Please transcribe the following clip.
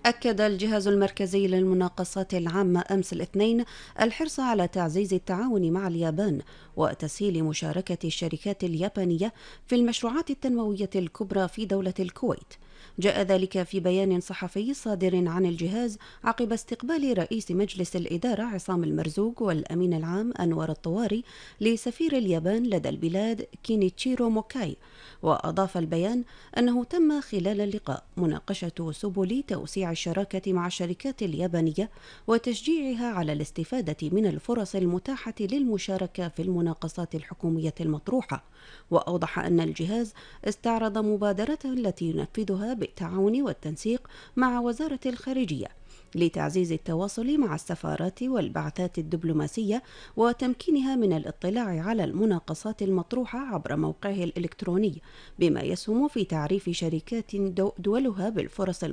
أكد الجهاز المركزي للمناقصات العامة أمس الاثنين الحرص على تعزيز التعاون مع اليابان وتسهيل مشاركة الشركات اليابانية في المشروعات التنموية الكبرى في دولة الكويت. جاء ذلك في بيان صحفي صادر عن الجهاز عقب استقبال رئيس مجلس الإدارة عصام المرزوق والأمين العام أنور الطواري لسفير اليابان لدى البلاد كينيتشيرو موكاي. وأضاف البيان أنه تم خلال اللقاء مناقشة سبل توسيع الشراكة مع الشركات اليابانية وتشجيعها على الاستفادة من الفرص المتاحة للمشاركة في المناقصات الحكومية المطروحة. وأوضح أن الجهاز استعرض مبادرة التي ينفذها بالتعاون والتنسيق مع وزارة الخارجية لتعزيز التواصل مع السفارات والبعثات الدبلوماسية وتمكينها من الاطلاع على المناقصات المطروحة عبر موقعه الإلكتروني، بما يسهم في تعريف شركات دولها بالفرص